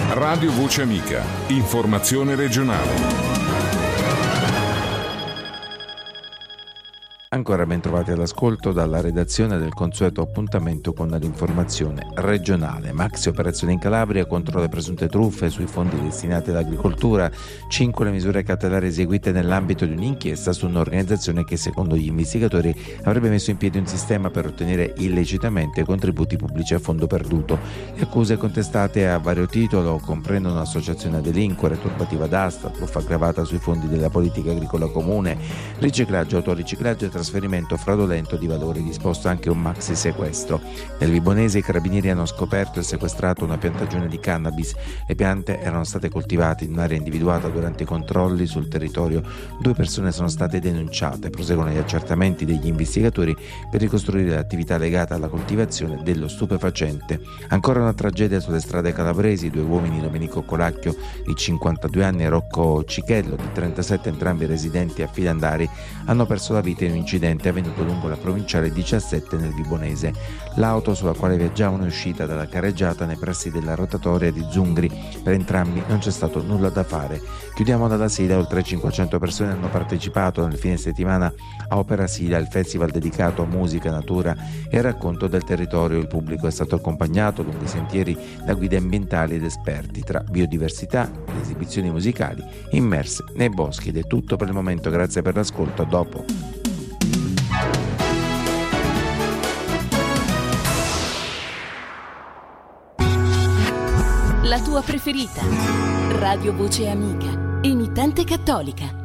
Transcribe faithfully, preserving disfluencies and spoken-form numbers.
Radio Voce Amica, informazione regionale. Ancora ben trovati all'ascolto dalla redazione del consueto appuntamento con l'informazione regionale. Maxi operazione in Calabria contro le presunte truffe sui fondi destinati all'agricoltura, cinque le misure cautelari eseguite nell'ambito di un'inchiesta su un'organizzazione che secondo gli investigatori avrebbe messo in piedi un sistema per ottenere illecitamente contributi pubblici a fondo perduto. Le accuse contestate a vario titolo comprendono associazione a delinquere, turbativa d'asta, truffa aggravata sui fondi della politica agricola comune, riciclaggio, autoriciclaggio e trasferimento fraudolento di valori, disposto anche un maxi sequestro. Nel Vibonese i carabinieri hanno scoperto e sequestrato una piantagione di cannabis. Le piante erano state coltivate in un'area individuata durante i controlli sul territorio. Due persone sono state denunciate. Proseguono gli accertamenti degli investigatori per ricostruire l'attività legata alla coltivazione dello stupefacente. Ancora una tragedia sulle strade calabresi. Due uomini, Domenico Colacchio di cinquantadue anni e Rocco Cichello di trentasette, entrambi residenti a Filandari, hanno perso la vita in un incidente avvenuto lungo la provinciale diciassette nel Vibonese. L'auto sulla quale viaggiavano è uscita dalla carreggiata nei pressi della rotatoria di Zungri. Per entrambi non c'è stato nulla da fare. Chiudiamo dalla Sila. Oltre cinquecento persone hanno partecipato nel fine settimana a Opera Sila, il festival dedicato a musica, natura e racconto del territorio. Il pubblico è stato accompagnato lungo i sentieri da guide ambientali ed esperti, tra biodiversità ed esibizioni musicali immerse nei boschi. Ed è tutto per il momento, grazie per l'ascolto, a dopo. La tua preferita, Radio Voce Amica, emittente cattolica.